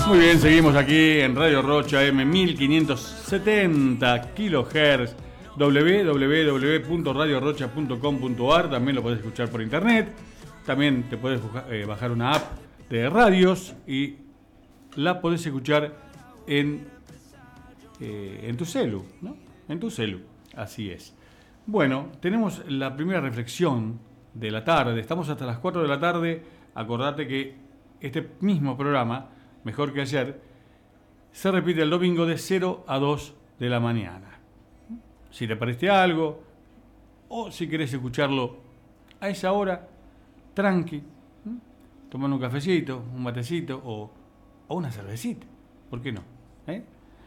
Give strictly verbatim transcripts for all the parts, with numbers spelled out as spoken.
Muy bien, seguimos aquí en Radio Rocha M mil quinientos setenta kilohertz, doble u doble u doble u punto radio rocha punto com punto a r. También lo podés escuchar por internet. También te podés eh, bajar una app de radios y la podés escuchar en, eh, en tu celu, ¿no? En tu celu, así es. Bueno, tenemos la primera reflexión de la tarde. Estamos hasta las cuatro de la tarde. Acordate que este mismo programa, Mejor que Ayer, se repite el domingo de cero a dos de la mañana. Si te parece algo, o si querés escucharlo a esa hora, tranqui, tomando un cafecito, un matecito o, o una cervecita. ¿Por qué no? ¿Eh?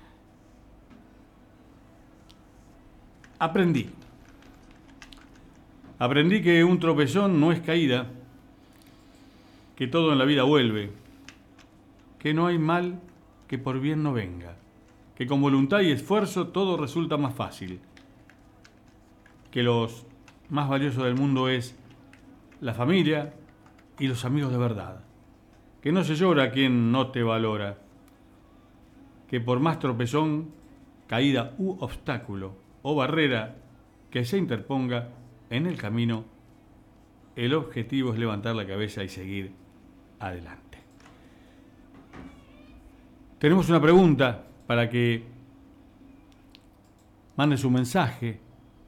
Aprendí. Aprendí que un tropezón no es caída, que todo en la vida vuelve, que no hay mal que por bien no venga, que con voluntad y esfuerzo todo resulta más fácil, que los más valiosos del mundo es la familia y los amigos de verdad, que no se llora a quien no te valora, que por más tropezón, caída u obstáculo o barrera que se interponga en el camino, el objetivo es levantar la cabeza y seguir adelante. Tenemos una pregunta para que mandes un mensaje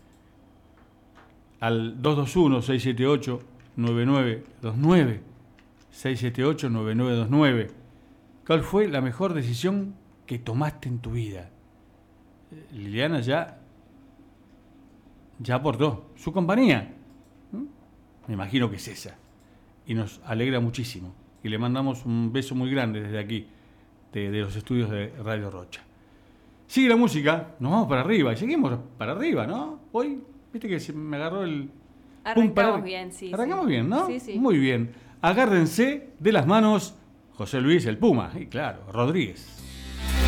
al dos dos uno, seis siete ocho, nueve nueve dos nueve, seis siete ocho, nueve nueve dos nueve. ¿Cuál fue la mejor decisión que tomaste en tu vida? Liliana ya ya aportó su compañía. ¿Mm? Me imagino que es esa. Y nos alegra muchísimo. Y le mandamos un beso muy grande desde aquí, de, de los estudios de Radio Rocha. Sigue la música, nos vamos para arriba. Y seguimos para arriba, ¿no? Hoy, viste que se me agarró el... Arrancamos para... bien, sí. Arrancamos sí. bien, ¿no? Sí, sí. Muy bien. Agárrense de las manos José Luis el Puma. Y claro, Rodríguez.